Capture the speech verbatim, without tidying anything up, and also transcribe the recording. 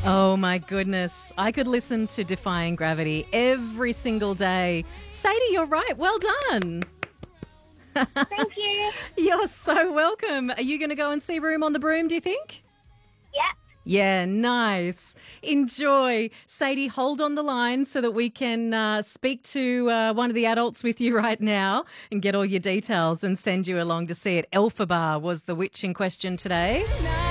Oh my goodness. I could listen to Defying Gravity every single day. Sadie, you're right. Well done. Thank you. You're so welcome. Are you going to go and see Room on the Broom, do you think? Yeah. Yeah, nice. Enjoy. Sadie, hold on the line so that we can uh, speak to uh, one of the adults with you right now and get all your details and send you along to see it. Elphaba was the witch in question today.